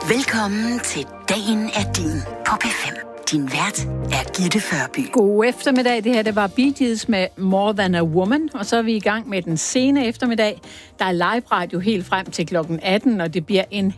Velkommen til Dagen er din på P5. Din vært er Gitte Førby. God eftermiddag. Det her det var Bee Gees med More Than a Woman. Og så er vi i gang med den sene eftermiddag. Der er live radio helt frem til klokken 18, og det bliver en